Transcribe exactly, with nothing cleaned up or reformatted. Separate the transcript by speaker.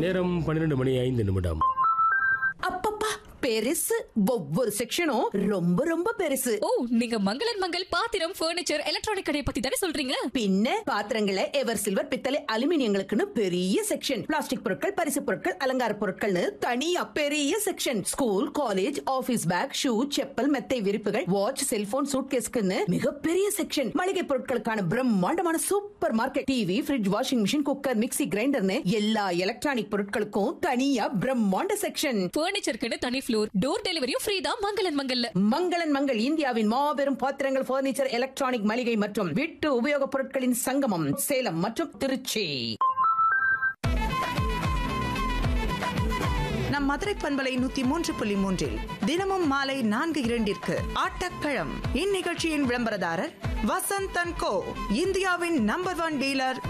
Speaker 1: நேரம் பன்னிரண்டு மணி ஐந்து நிமிடம்.
Speaker 2: அப்பப்பா பெருசு, ஒவ்வொரு செக்ஷனும் ரொம்ப ரொம்ப பெருசு.
Speaker 3: ஓ, நீங்க மங்களன் மங்கள் பாத்திரம், பர்னிச்சர், எலக்ட்ரானிக் கடையை பத்தி தானே சொல்றீங்க?
Speaker 2: பின்ன பாத்திரங்களை எவர் சில்வர், பித்தளை, அலுமினியங்களுக்குன்னு பெரிய செக்ஷன், பிளாஸ்டிக் பொருட்கள், பரிசு பொருட்கள், அலங்கார பொருட்கள்னு தனியா பெரிய section, school, college, office back, shoe, chappal, மெத்தை விரிப்புகள், வாட்ச், செல்போன், சூட்கேஸ்க்குன்னு மிகப்பெரிய செக்ஷன், மளிகை பொருட்களுக்கான பிரம்மாண்டமான super market, TV, fridge, washing machine, cooker, mixie, கிரைண்டர்னு எல்லா எலக்ட்ரானிக் பொருட்களுக்கும் தனியா பிரம்மாண்ட செக்ஷன்.
Speaker 3: பர்னிச்சருக்கு தனி ஃப்ளோர், டோர் டெலிவரியும் ஃப்ரீ தான் மங்களன் மங்கல்ல.
Speaker 2: மங்களன் மங்கள் இந்தியாவின் மாபெரும் பாத்திரங்கள், பர்னிச்சர், எலக்ட்ரானிக், மளிகை மற்றும் வீட்டு உபயோகப் பொருட்களின் சங்கமம், சேலம் மற்றும் திருச்சி.
Speaker 4: நம் மதுரை பண்பலை நூத்தி மூன்று புள்ளி மூன்றில் தினமும் மாலை நான்கு இரண்டிற்கு ஆட்டக்களம். இந்நிகழ்ச்சியின் விளம்பரதாரர் வசந்த் அண்ட் கோ, இந்தியாவின் நம்பர் ஒன் டீலர்